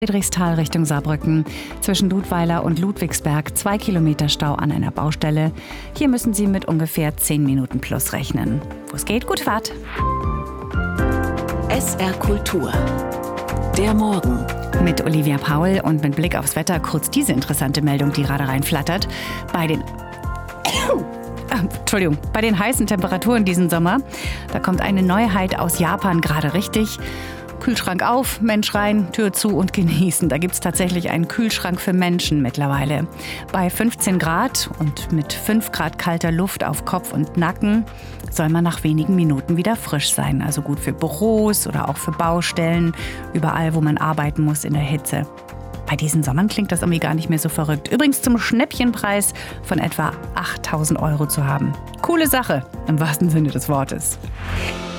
Friedrichsthal Richtung Saarbrücken. Zwischen Dudweiler und Ludwigsberg 2 Kilometer Stau an einer Baustelle. Hier müssen Sie mit ungefähr 10 Minuten plus rechnen. Wo es geht, gute Fahrt. SR Kultur. Der Morgen. Mit Olivia Paul und mit Blick aufs Wetter kurz diese interessante Meldung, die gerade reinflattert. Bei den heißen Temperaturen diesen Sommer, da kommt eine Neuheit aus Japan gerade richtig. Kühlschrank auf, Mensch rein, Tür zu und genießen. Da gibt es tatsächlich einen Kühlschrank für Menschen mittlerweile. Bei 15 Grad und mit 5 Grad kalter Luft auf Kopf und Nacken soll man nach wenigen Minuten wieder frisch sein. Also gut für Büros oder auch für Baustellen, überall, wo man arbeiten muss in der Hitze. Bei diesen Sommern klingt das irgendwie gar nicht mehr so verrückt. Übrigens zum Schnäppchenpreis von etwa 8.000 € zu haben. Coole Sache, im wahrsten Sinne des Wortes.